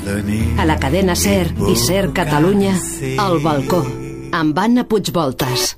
A la cadena SER i SER Catalunya, El Balcó, amb Anna Puigvoltas.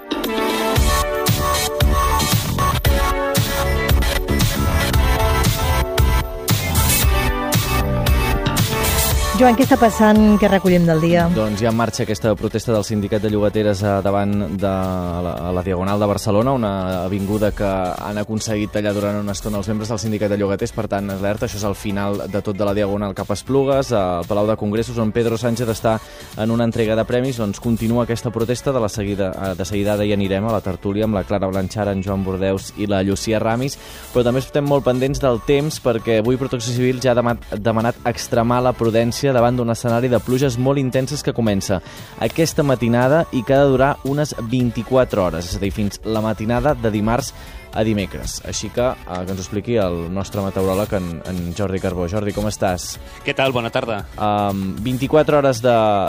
Joan, què està passant? Què recollim del dia? Doncs ja en marxa aquesta protesta del sindicat de llogateres davant de la Diagonal de Barcelona, una avinguda que han aconseguit tallar durant una estona els membres del sindicat de llogaters. Per tant, alerta, això és el final de tot de la Diagonal cap a Esplugues, al Palau de Congressos, on Pedro Sánchez està en una entrega de premis. Doncs continua aquesta protesta, de seguida hi anirem a la tertúlia amb la Clara Blanchard, en Joan Bordeus i la Llucia Ramis, però també estem molt pendents del temps, perquè avui Protecció Civil ja ha demanat extremar la prudència davant d'un escenari de pluges molt intenses que comença aquesta matinada i que ha de durar unes 24 hores, és a dir, fins la matinada de dimarts a dimecres. Així que ens ho expliqui el nostre meteoròleg, en Jordi Carbó. Jordi, com estàs? Què tal? Bona tarda. 24 hores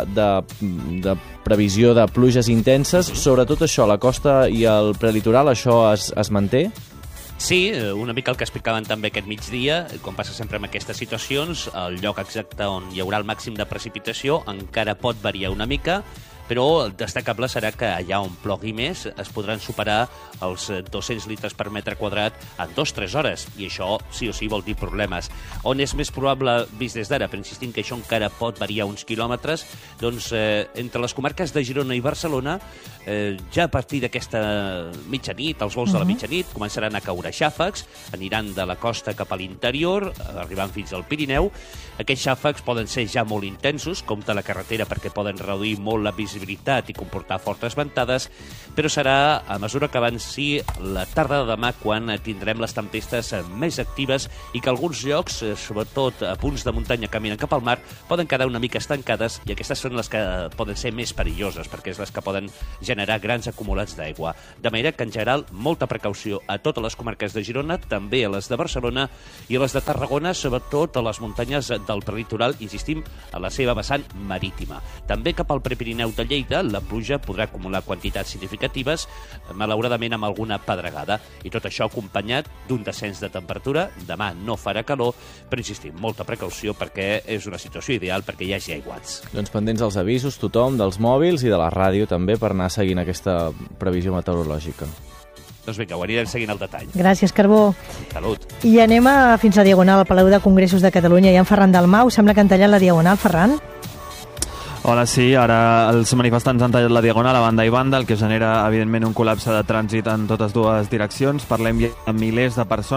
de previsió de pluges intenses, sobretot això, la costa i el prelitoral, això es manté? Sí, una mica el que explicaven també aquest migdia, com passa sempre en aquestes situacions, el lloc exacte on hi haurà el màxim de precipitació encara pot variar una mica, però el destacable serà que allà on plogui més es podran superar els 200 litres per metre quadrat en 2-3 hores, i això sí o sí vol dir problemes. On és més probable vist des d'ara, però insistim que això encara pot variar uns quilòmetres, doncs entre les comarques de Girona i Barcelona, ja a partir d'aquesta mitjanit, els vols de la mitjanit, començaran a caure xàfecs, aniran de la costa cap a l'interior, arribant fins al Pirineu. Aquests xàfecs poden ser ja molt intensos, com de la carretera, perquè poden reduir molt la visibilitat i comportar fortes ventades, però serà a mesura que avanci la tarda de demà quan tindrem les tempestes més actives i que alguns llocs, sobretot a punts de muntanya que caminen cap al mar, poden quedar una mica estancades, i aquestes són les que poden ser més perilloses, perquè és les que poden generar grans acumulats d'aigua. De manera que, en general, molta precaució a totes les comarques de Girona, també a les de Barcelona i a les de Tarragona, sobretot a les muntanyes del prelitoral, insistim, a la seva vessant marítima. També cap al Prepirineu de Lleida, la pluja podrà acumular quantitats significatives, malauradament amb alguna pedregada, i tot això acompanyat d'un descens de temperatura. Demà no farà calor, però insistim, molta precaució, perquè és una situació ideal perquè hi hagi aiguats. Doncs pendents dels avisos, tothom, dels mòbils i de la ràdio també, per anar seguint aquesta previsió meteorològica. Doncs vinga, ho anirem seguint al detall. Gràcies, Carbó. Salut. I anem fins a la Diagonal, al Palau de Congressos de Catalunya. Hi ha en Ferran Dalmau, sembla que han tallat la Diagonal. Ferran? Hola, sí, ara els manifestants han tallat la Diagonal a banda i banda, el que genera, evidentment, un col·lapse de trànsit en totes dues direccions. Parlem ja de milers de persones